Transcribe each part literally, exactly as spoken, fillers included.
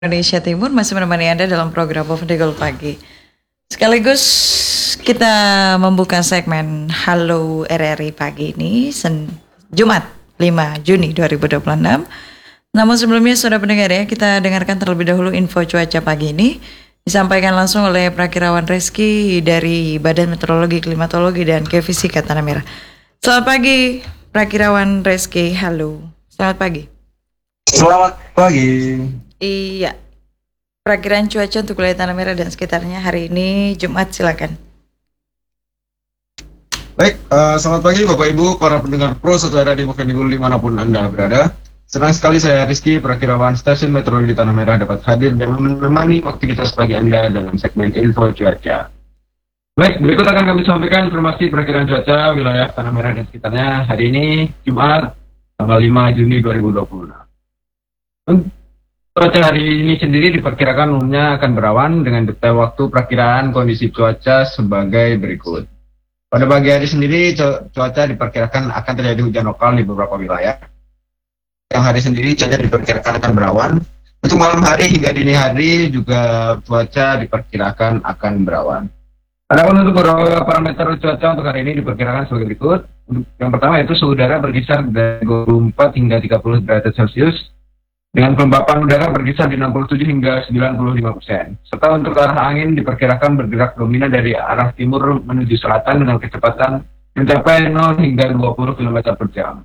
Indonesia Timur masih menemani Anda dalam program Pofdegol Pagi. Sekaligus kita membuka segmen Halo R R I Pagi ini sen Jumat lima Juni dua ribu dua puluh enam. Namun sebelumnya saudara pendengar ya, kita dengarkan terlebih dahulu info cuaca pagi ini disampaikan langsung oleh Prakirawan Reski dari Badan Meteorologi, Klimatologi dan Geofisika Tanah Merah. Selamat pagi Prakirawan Reski, halo. Selamat pagi. Selamat pagi. Iya, perakiraan cuaca untuk wilayah Tanah Merah dan sekitarnya hari ini Jumat, silakan. Baik, uh, selamat pagi Bapak Ibu, para pendengar Pro Saudara di Pofdegol dimanapun Anda berada. Senang sekali saya Rizky, Prakirawan Stasiun Meteorologi Tanah Merah dapat hadir dan menemani aktivitas pagi Anda dalam segmen info cuaca. Baik, berikut akan kami sampaikan informasi perakiraan cuaca wilayah Tanah Merah dan sekitarnya hari ini Jumat tanggal lima Juni dua ribu dua puluh enam. Cuaca hari ini sendiri diperkirakan umumnya akan berawan dengan detail waktu perakiraan kondisi cuaca sebagai berikut. Pada pagi hari sendiri cuaca diperkirakan akan terjadi hujan lokal di beberapa wilayah. Yang hari sendiri cuaca diperkirakan akan berawan. Untuk malam hari hingga dini hari juga cuaca diperkirakan akan berawan. Adapun untuk beberapa parameter cuaca untuk hari ini diperkirakan sebagai berikut. Yang pertama yaitu suhu udara berkisar dari dua puluh empat hingga tiga puluh derajat Celcius. Dengan kelembapan udara berkisar di enam puluh tujuh hingga sembilan puluh lima persen. Serta untuk arah angin diperkirakan bergerak dominan dari arah timur menuju selatan dengan kecepatan mencapai nol hingga dua puluh kilometer per jam.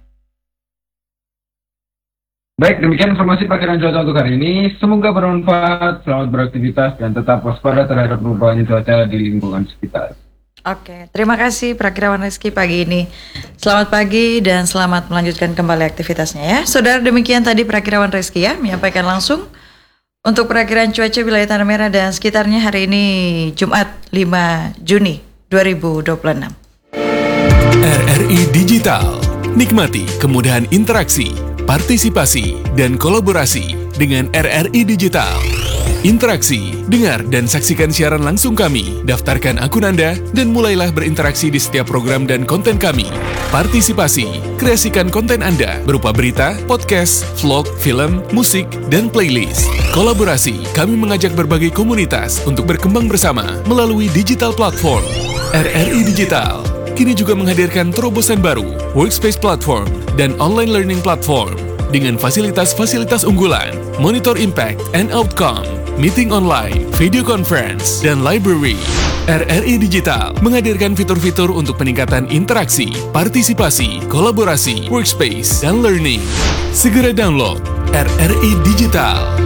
Baik, demikian informasi perkiraan cuaca untuk hari ini. Semoga bermanfaat, selamat beraktivitas, dan tetap waspada terhadap perubahan cuaca di lingkungan sekitar. Oke, terima kasih Prakirawan Rizky pagi ini. Selamat pagi dan selamat melanjutkan kembali aktivitasnya ya. Saudara, demikian tadi Prakirawan Rizky ya, menyampaikan langsung untuk perakiraan cuaca wilayah Tanah Merah dan sekitarnya hari ini Jumat lima Juni dua ribu dua puluh enam. R R I Digital, nikmati kemudahan interaksi, partisipasi, dan kolaborasi dengan R R I Digital. Interaksi, dengar dan saksikan siaran langsung kami, daftarkan akun Anda, dan mulailah berinteraksi di setiap program dan konten kami. Partisipasi, kreasikan konten Anda berupa berita, podcast, vlog, film, musik, dan playlist. Kolaborasi, kami mengajak berbagai komunitas untuk berkembang bersama melalui digital platform. R R I Digital kini juga menghadirkan terobosan baru, workspace platform, dan online learning platform dengan fasilitas-fasilitas unggulan, monitor impact and outcome, meeting online, video conference, dan library. R R I Digital menghadirkan fitur-fitur untuk peningkatan interaksi, partisipasi, kolaborasi, workspace, dan learning. Segera download R R I Digital.